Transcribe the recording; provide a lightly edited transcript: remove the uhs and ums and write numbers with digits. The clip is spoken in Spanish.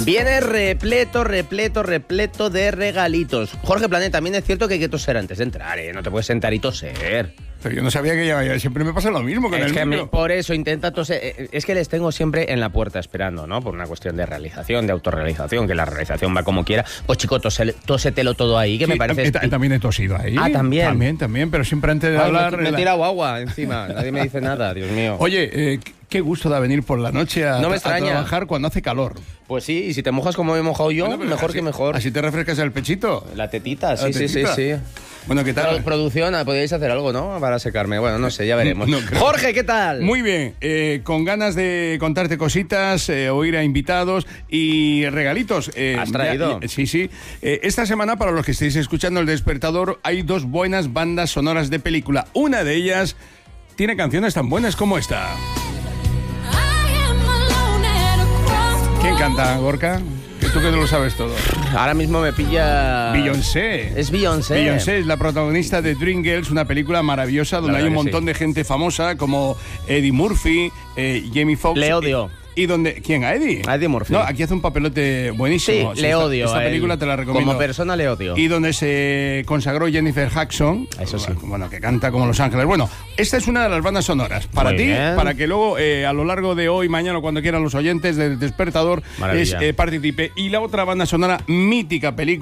Viene repleto de regalitos. Jorge Planet, también es cierto que hay que toser antes de entrar, ¿eh? No te puedes sentar y toser. Pero yo no sabía que ya siempre me pasa lo mismo con es el que micro. por eso intenta toser. Es que les tengo siempre en la puerta esperando, ¿no? Por una cuestión de realización, de autorrealización, que la realización va como quiera. Pues chico, tósetelo todo ahí, que Sí, me parece... también he tosido ahí. Ah, ¿también? También, pero siempre antes de hablar... Me he tirado agua encima, nadie me dice nada, Dios mío. Oye, qué gusto da venir por la noche a trabajar cuando hace calor. Pues sí, y si te mojas como me he mojado yo, bueno, mejor así, que mejor. Así te refrescas el pechito. La tetita, sí. Bueno, ¿qué tal? Producción, podéis hacer algo, ¿no? Para secarme. Bueno, no sé, ya veremos. No, Jorge, ¿qué tal? Muy bien, con ganas de contarte cositas, oír a invitados y regalitos. ¿Has traído? Sí. Esta semana, para los que estéis escuchando El Despertador, hay 2 buenas bandas sonoras de película. Una de ellas tiene canciones tan buenas como esta. ¿Quién canta, Gorka? Tú que no lo sabes todo. Ahora mismo me pilla... Beyoncé. Es Beyoncé. Beyoncé es la protagonista de Dreamgirls, una película maravillosa donde hay un montón de gente famosa como Eddie Murphy, Jamie Foxx. Le odio. ¿Y dónde? ¿Quién? ¿A Eddie? A Eddie Murphy. No, aquí hace un papelote buenísimo. Sí, le odio. Esta película te la recomiendo. Como persona le odio. Y donde se consagró Jennifer Hudson. Eso sí. Bueno, que canta como Los Ángeles. Bueno, esta es una de las bandas sonoras. Para Muy ti, bien. para que luego, a lo largo de hoy, mañana, cuando quieran los oyentes del Despertador, participe. Y la otra banda sonora, mítica película.